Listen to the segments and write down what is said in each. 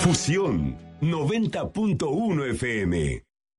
Fusión 90.1 FM.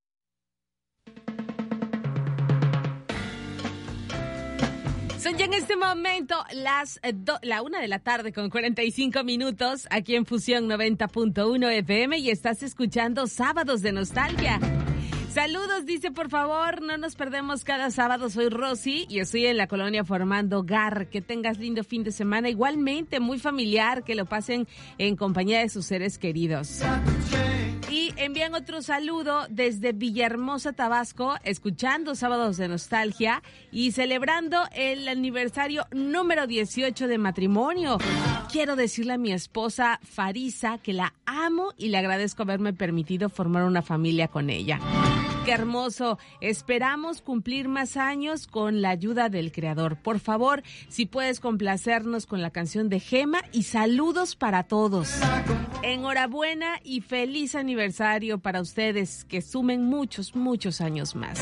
Son ya en este momento la 1 de la tarde con 45 minutos aquí en Fusión 90.1 FM y estás escuchando Sábados de Nostalgia. Saludos, dice, por favor, no nos perdemos cada sábado. Soy Rosy y estoy en la colonia Formando Gar. Que tengas lindo fin de semana, igualmente muy familiar, que lo pasen en compañía de sus seres queridos. Y envían otro saludo desde Villahermosa, Tabasco, escuchando Sábados de Nostalgia y celebrando el aniversario número 18 de matrimonio. Quiero decirle a mi esposa Farisa que la amo y le agradezco haberme permitido formar una familia con ella. ¡Qué hermoso! Esperamos cumplir más años con la ayuda del Creador. Por favor, si puedes complacernos con la canción de Gema y saludos para todos. Enhorabuena y feliz aniversario para ustedes, que sumen muchos, muchos años más.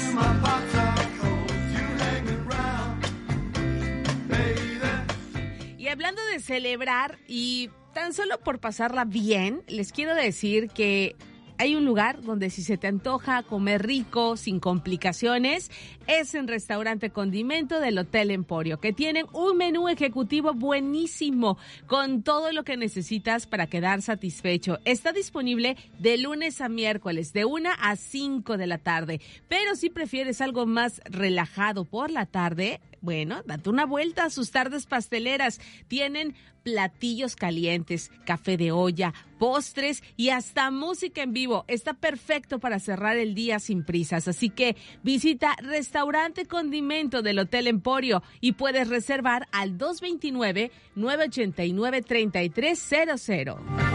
Y hablando de celebrar y tan solo por pasarla bien, les quiero decir que hay un lugar donde si se te antoja comer rico, sin complicaciones, es en Restaurante Condimento del Hotel Emporio, que tienen un menú ejecutivo buenísimo, con todo lo que necesitas para quedar satisfecho. Está disponible de lunes a miércoles, de 1 a 5 de la tarde. Pero si prefieres algo más relajado por la tarde, bueno, date una vuelta a sus tardes pasteleras. Tienen platillos calientes, café de olla, postres y hasta música en vivo. Está perfecto para cerrar el día sin prisas. Así que visita Restaurante Condimento del Hotel Emporio y puedes reservar al 229-989-3300.